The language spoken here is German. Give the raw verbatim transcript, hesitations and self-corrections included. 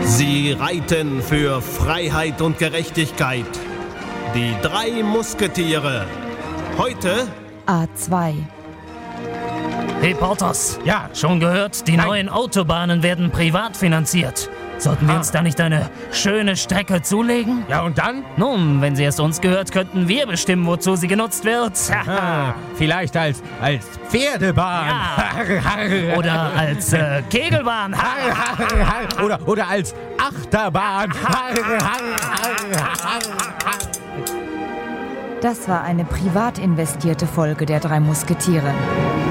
Sie reiten für Freiheit und Gerechtigkeit. Die drei Musketiere. Heute A zwei. Hey Porthos, Ja. schon gehört, die Nein. neuen Autobahnen werden privat finanziert. Sollten wir Ah. uns da nicht eine schöne Strecke zulegen? Ja, und dann? Nun, wenn sie erst uns gehört, könnten wir bestimmen, wozu sie genutzt wird. Ah, vielleicht als, als Pferdebahn. Ja. Oder als äh, Kegelbahn. oder, oder als Achterbahn. Das war eine privat investierte Folge der drei Musketiere.